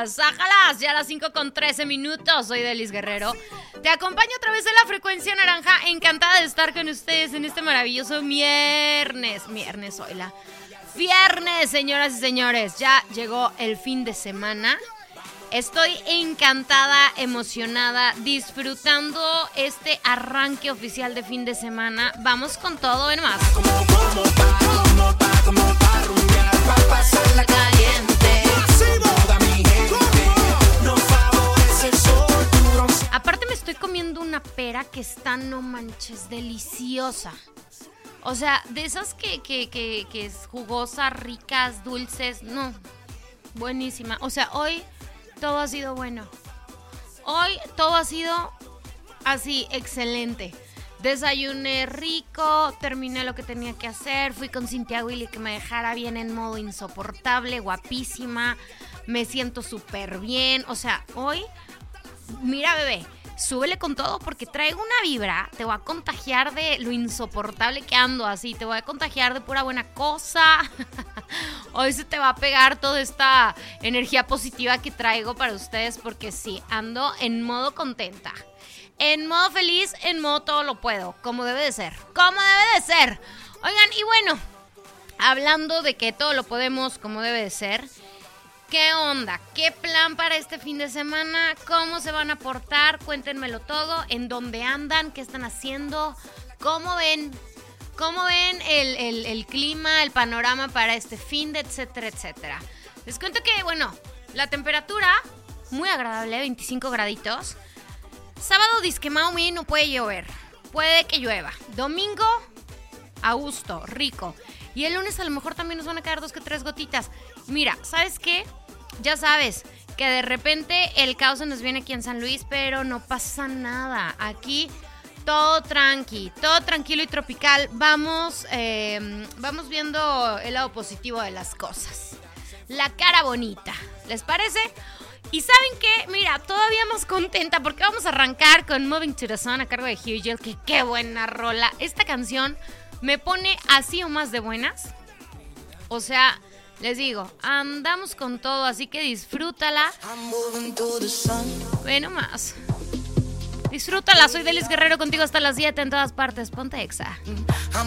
Sájalas, ya a las 5:13. Soy Delis Guerrero. Te acompaño a través de la frecuencia naranja. Encantada de estar con ustedes en este maravilloso viernes, señoras y señores. Ya llegó el fin de semana. Estoy encantada, emocionada, disfrutando este arranque oficial de fin de semana. Vamos con todo, ven más. Aparte me estoy comiendo una pera que está, no manches, deliciosa. O sea, de esas que es jugosa, ricas, dulces, no, buenísima. O sea, hoy todo ha sido bueno. Hoy todo ha sido así, excelente. Desayuné rico, terminé lo que tenía que hacer, fui con Cintia Willy que me dejara bien en modo insoportable, guapísima, me siento súper bien. O sea, hoy, mira bebé, súbele con todo porque traigo una vibra, te voy a contagiar de lo insoportable que ando así, te voy a contagiar de pura buena cosa. Hoy se te va a pegar toda esta energía positiva que traigo para ustedes porque sí, ando en modo contenta. En modo feliz, en modo todo lo puedo, como debe de ser. Oigan, y bueno, hablando de que todo lo podemos como debe de ser, ¿qué onda? ¿Qué plan para este fin de semana? ¿Cómo se van a portar? Cuéntenmelo todo. ¿En dónde andan? ¿Qué están haciendo? ¿Cómo ven? ¿Cómo ven el clima, el panorama para este fin de etcétera, etcétera? Les cuento que, bueno, la temperatura muy agradable, 25 graditos. Sábado disque Maumi no puede llover, puede que llueva. Domingo, a gusto, rico. Y el lunes a lo mejor también nos van a caer 2 que 3 gotitas. Mira, ¿sabes qué? Ya sabes que de repente el caos se nos viene aquí en San Luis, pero no pasa nada. Aquí todo tranquilo y tropical. Vamos viendo el lado positivo de las cosas. La cara bonita, ¿les parece? Y ¿saben qué? Mira, todavía más contenta porque vamos a arrancar con Moving to the Sun a cargo de Hugel, que qué buena rola. Esta canción me pone así o más de buenas. O sea, les digo, andamos con todo, así que disfrútala. Bueno, más. Disfrútala, soy Delis Guerrero contigo hasta las 7 en todas partes. Ponte Exa.